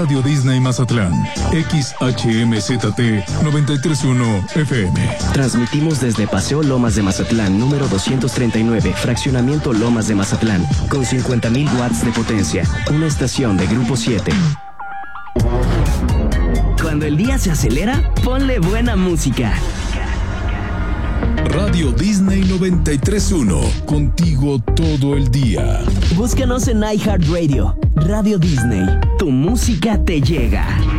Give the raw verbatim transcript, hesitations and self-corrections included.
Radio Disney Mazatlán, X H M Z T noventa y tres punto uno F M. Transmitimos desde Paseo Lomas de Mazatlán, número doscientos treinta y nueve, Fraccionamiento Lomas de Mazatlán, con cincuenta mil watts de potencia. Una estación de Grupo siete. Cuando el día se acelera, ponle buena música. Radio Disney noventa y tres punto uno, contigo todo el día. Búscanos en iHeartRadio. Radio Disney, tu música te llega.